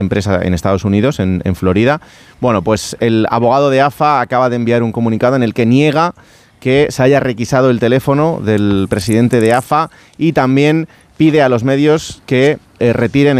empresa en Estados Unidos, en Florida. Bueno, pues el abogado de AFA acaba de enviar un comunicado en el que niega que se haya requisado el teléfono del presidente de AFA y también pide a los medios que retiren